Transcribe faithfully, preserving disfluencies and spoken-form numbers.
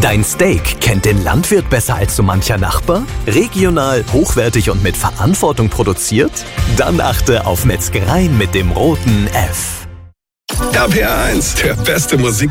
Dein Steak kennt den Landwirt besser als so mancher Nachbar? Regional, hochwertig und mit Verantwortung produziert? Dann achte auf Metzgereien mit dem roten F. R P R eins, der beste Musik.